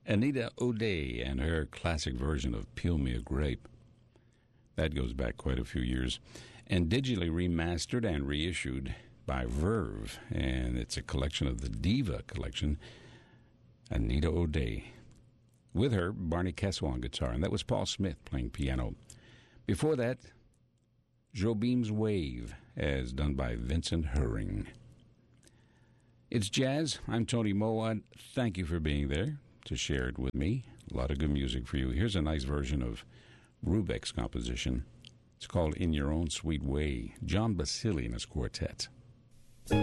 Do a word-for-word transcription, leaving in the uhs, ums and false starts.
Anita O'Day and her classic version of Peel Me a Grape. That goes back quite a few years. And digitally remastered and reissued by Verve. And it's a collection of the Diva collection. Anita O'Day. With her, Barney Kessel on guitar. And that was Paul Smith playing piano. Before that, Jobim's Wave, as done by Vincent Herring. It's jazz. I'm Tony Mowat. Thank you for being there to share it with me. A lot of good music for you. Here's a nice version of Rubek's composition. It's called In Your Own Sweet Way. John Basili and his quartet.